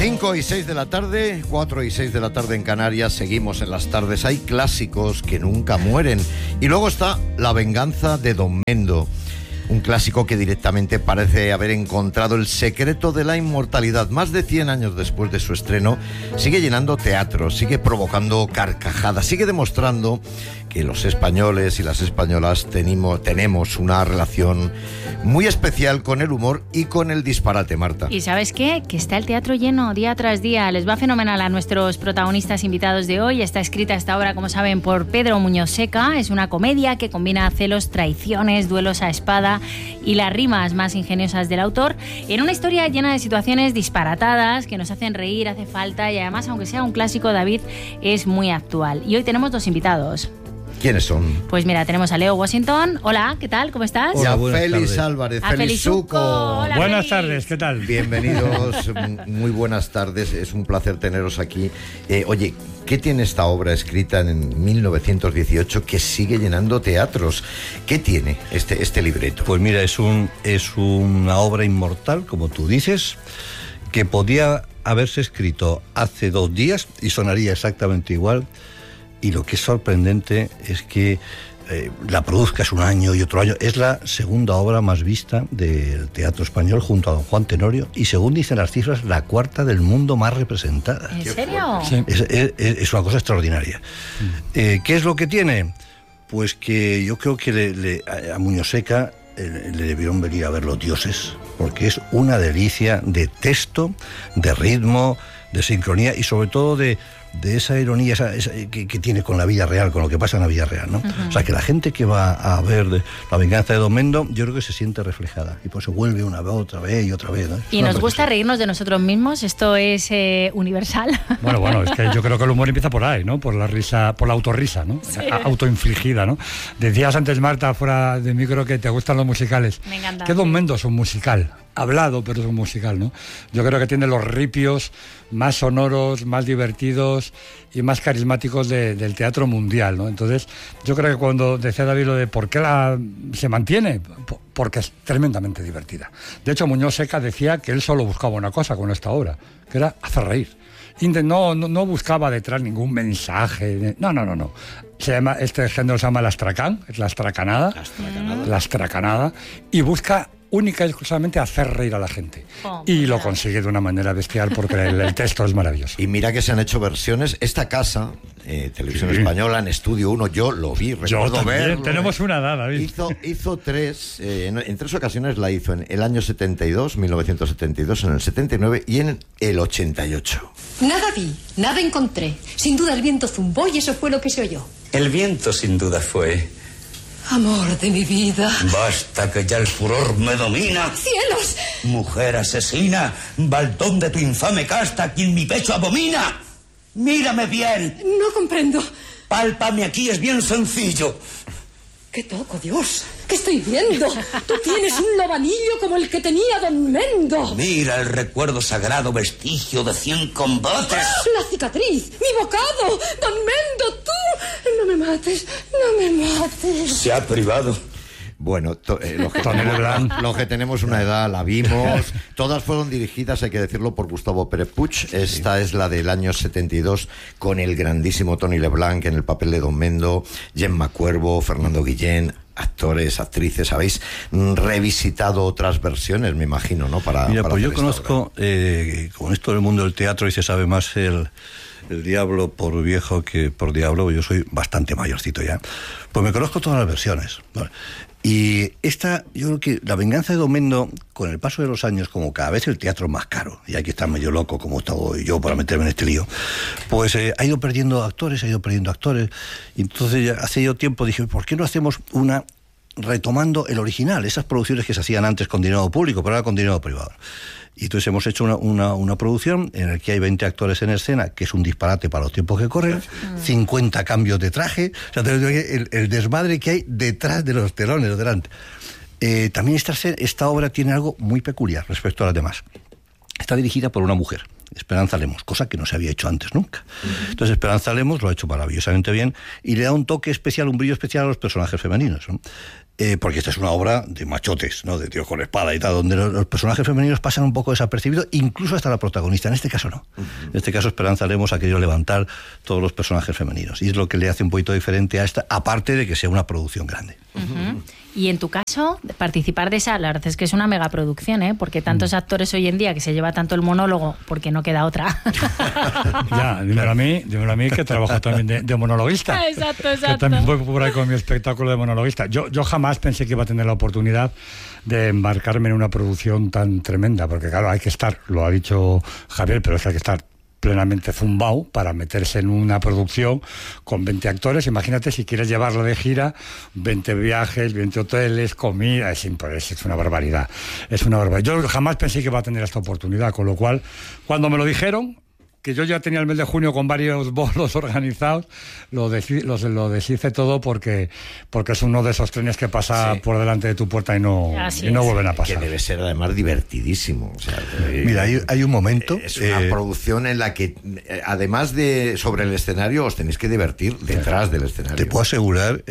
5 y 6 de la tarde, 4 y 6 de la tarde en Canarias, seguimos en las tardes. Hay clásicos que nunca mueren. Y luego está La venganza de Don Mendo, un clásico que directamente parece haber encontrado el secreto de la inmortalidad. Más de 100 años después de su estreno, sigue llenando teatros, sigue provocando carcajadas, sigue demostrando que los españoles y las españolas tenemos una relación muy especial con el humor y con el disparate, Marta. ¿Y sabes qué? Que está el teatro lleno día tras día. Les va fenomenal a nuestros protagonistas invitados de hoy. Está escrita esta obra, como saben, por Pedro Muñoz Seca. Es una comedia que combina celos, traiciones, duelos a espada y las rimas más ingeniosas del autor en una historia llena de situaciones disparatadas que nos hacen reír, hace falta, y además, aunque sea un clásico, David, es muy actual. Y hoy tenemos dos invitados. ¿Quiénes son? Pues mira, tenemos a Leo Washington. Hola, ¿qué tal? ¿Cómo estás? Hola, Hola, Félix tardes. Álvarez, A Felizuco. Hola, Buenas Félix. tardes, ¿qué tal? Bienvenidos, muy buenas tardes, es un placer teneros aquí. Oye, ¿qué tiene esta obra escrita en 1918 que sigue llenando teatros? ¿Qué tiene este libreto? Pues mira, es una obra inmortal, como tú dices, que podía haberse escrito hace 2 días y sonaría exactamente igual. Y lo que es sorprendente es que la produzcas un año y otro año. Es la segunda obra más vista del teatro español junto a don Juan Tenorio y, según dicen las cifras, la 4ª del mundo más representada. ¿En serio? Sí. Es una cosa extraordinaria. ¿Qué es lo que tiene? Pues que yo creo que a Muñoz Seca le debieron venir a ver los dioses, porque es una delicia de texto, de ritmo, de sincronía y sobre todo de esa ironía que tiene con la vida real, con lo que pasa en la vida real, ¿no? O sea, que la gente que va a ver La venganza de Don Mendo, yo creo que se siente reflejada y pues se vuelve una vez, otra vez y otra vez, ¿no? ¿Y nos gusta reírnos de nosotros mismos? ¿Esto es universal? Bueno, es que yo creo que el humor empieza por ahí, ¿no? Por la risa, por la autorrisa, ¿no? Sí. Autoinfligida, ¿no? Decías antes, Marta, fuera de micro, que te gustan los musicales. Me encanta. Que Don Mendo es un musical, hablado, pero es un musical, ¿no? Yo creo que tiene los ripios más sonoros, más divertidos y más carismáticos del teatro mundial, ¿no? Entonces, yo creo que cuando decía David lo de por qué se mantiene, porque es tremendamente divertida. De hecho, Muñoz Seca decía que él solo buscaba una cosa con esta obra, que era hacer reír. No buscaba detrás ningún mensaje. No. Este género se llama la astracán, es la astracanada. La astracanada. Y busca única y exclusivamente hacer reír a la gente. Y lo consigue de una manera bestial porque el texto es maravilloso. Y mira que se han hecho versiones. Esta casa, Televisión Española, en Estudio 1, yo lo vi, recuerdo verlo. Tenemos una edad, David. Hizo 3, en 3 ocasiones la hizo en el año 72, 1972, en el 79 y en el 88. Nada vi, nada encontré. Sin duda el viento zumbó y eso fue lo que se oyó. El viento sin duda fue. Amor de mi vida. Basta que ya el furor me domina. ¡Cielos! Mujer asesina, baldón de tu infame casta, quien mi pecho abomina. Mírame bien. No comprendo. Pálpame aquí, es bien sencillo. ¿Qué toco, Dios? ¿Qué estoy viendo? Tú tienes un lobanillo como el que tenía Don Mendo. Mira el recuerdo sagrado, vestigio de 100 combates. La cicatriz, mi bocado. Don Mendo, tú. No me mates, no me mates. Se ha privado. Bueno, los que tenemos una edad la vimos. Todas fueron dirigidas, hay que decirlo, por Gustavo Pérez Puig. Esta es la del año 72, con el grandísimo Tony Leblanc en el papel de Don Mendo, Gemma Cuervo, Fernando Guillén, actores, actrices. Habéis revisitado otras versiones, me imagino, ¿no? Mira, para pues yo hacer esta conozco, con esto del mundo del teatro, y se sabe más el diablo por viejo que por diablo. Yo soy bastante mayorcito ya. Pues me conozco todas las versiones. Bueno, y esta, yo creo que La venganza de Don Mendo, con el paso de los años, como cada vez el teatro es más caro, y hay que estar medio loco como estoy yo para meterme en este lío, pues ha ido perdiendo actores, y entonces ya hace yo tiempo dije, ¿por qué no hacemos una retomando el original, esas producciones que se hacían antes con dinero público, pero ahora con dinero privado? Y entonces hemos hecho una producción en la que hay 20 actores en escena, que es un disparate para los tiempos que corren, 50 cambios de traje, o sea, el desmadre que hay detrás de los telones, delante. También esta obra tiene algo muy peculiar respecto a las demás. Está dirigida por una mujer, Esperanza Lemos, cosa que no se había hecho antes nunca. Entonces Esperanza Lemos lo ha hecho maravillosamente bien y le da un toque especial, un brillo especial a los personajes femeninos, ¿no? porque esta es una obra de machotes, ¿no? De tíos con espada y tal, donde los personajes femeninos pasan un poco desapercibidos, incluso hasta la protagonista. En este caso no. En este caso Esperanza Lemos ha querido levantar todos los personajes femeninos, y es lo que le hace un poquito diferente a esta, aparte de que sea una producción grande. Y en tu caso, participar de esa, la verdad es que es una megaproducción, ¿eh? Porque tantos actores hoy en día que se lleva tanto el monólogo, porque no queda otra. Ya, dímelo a mí que trabajo también de monologuista. Exacto. Que también voy por ahí con mi espectáculo de monologuista. Yo jamás pensé que iba a tener la oportunidad de embarcarme en una producción tan tremenda, porque claro, hay que estar, lo ha dicho Javier, pero es que hay que estar plenamente zumbao para meterse en una producción con 20 actores. Imagínate si quieres llevarlo de gira, 20 viajes, 20 hoteles, comida, es una barbaridad. Es una barbaridad. Yo jamás pensé que iba a tener esta oportunidad, con lo cual, cuando me lo dijeron, que yo ya tenía el mes de junio con varios bolos organizados, lo deshice todo porque es uno de esos trenes que pasa por delante de tu puerta y no vuelven a pasar. Que debe ser además divertidísimo. O sea, mira, hay un momento... Es una producción en la que, además de sobre el escenario, os tenéis que divertir detrás del escenario. Te puedo asegurar,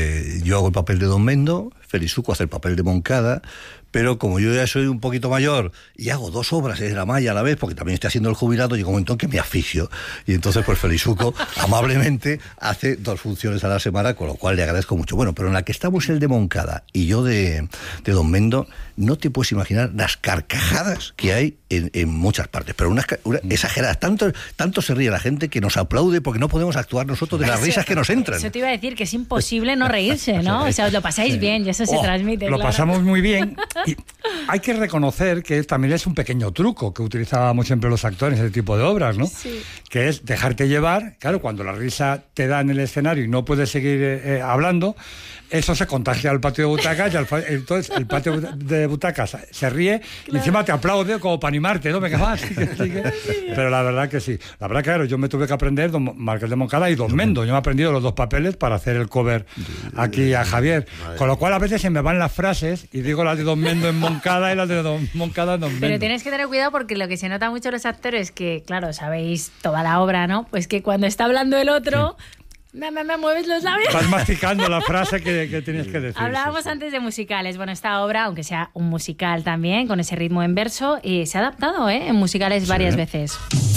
yo hago el papel de Don Mendo, Felizuco hace el papel de Moncada, pero como yo ya soy un poquito mayor y hago 2 obras de la malla a la vez, porque también estoy haciendo el jubilado, llega un momento en que me asfixio. Y entonces, pues Felizuco amablemente hace 2 funciones a la semana, con lo cual le agradezco mucho. Bueno, pero en la que estamos el de Moncada y yo de Don Mendo, no te puedes imaginar las carcajadas que hay en muchas partes, pero unas exageradas. Tanto se ríe la gente que nos aplaude porque no podemos actuar nosotros de las risas que nos entran. Eso te iba a decir, que es imposible no reírse, ¿no? O sea, os lo pasáis bien y eso se transmite. Lo pasamos muy bien. Y hay que reconocer que también es un pequeño truco que utilizábamos siempre los actores en ese tipo de obras, ¿no? Sí. Que es dejarte llevar. Claro, cuando la risa te da en el escenario y no puedes seguir hablando, eso se contagia al patio de butacas, y entonces el patio de butacas se ríe, y encima te aplaude como para animarte, ¿no? Venga, más. Pero la verdad que sí. La verdad que, claro, yo me tuve que aprender Don Marqués de Moncada y Don Mendo. Yo me he aprendido los 2 papeles para hacer el cover aquí a Javier. Con lo cual a veces se me van las frases y digo las de Don Mendo en Moncada y las de Don Moncada en Don Mendo. Pero tienes que tener cuidado, porque lo que se nota mucho en los actores, que claro, sabéis toda la obra, ¿no? Pues que cuando está hablando el otro... Sí. Me mueves los labios. Vas masticando la frase que tienes que decir. Hablábamos antes de musicales. Bueno, esta obra, aunque sea un musical también, con ese ritmo en verso, se ha adaptado en musicales varias veces.